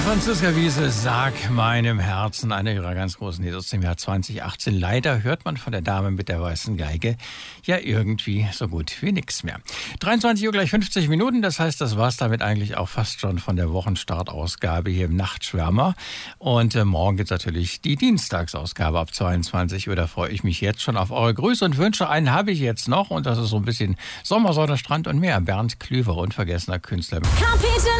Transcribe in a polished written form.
Franziska Wiese, Sag meinem Herzen, einer ihrer ganz großen Hits aus dem Jahr 2018. Leider hört man von der Dame mit der weißen Geige ja irgendwie so gut wie nichts mehr. 23 Uhr gleich 50 Minuten, das heißt, das war's damit eigentlich auch fast schon von der Wochenstartausgabe hier im Nachtschwärmer. Und morgen gibt's natürlich die Dienstagsausgabe ab 22 Uhr. Da freue ich mich jetzt schon auf eure Grüße und Wünsche. Einen habe ich jetzt noch und das ist so ein bisschen Sommer, Sonne, Strand und Meer. Bernd Klüver, unvergessener Künstler. Kapitel